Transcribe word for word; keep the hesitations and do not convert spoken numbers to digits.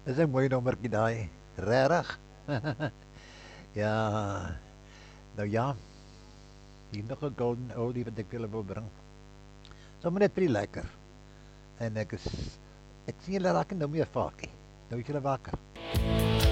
Dis 'n mooi nommertjie daai. Regtig? Ja, nou ja, hier nog 'n golden oldie wat ek julle wil bring. Sommer net baie lekker. En ek is ek sien julle raak nou meer vakie. Nou is julle wakker.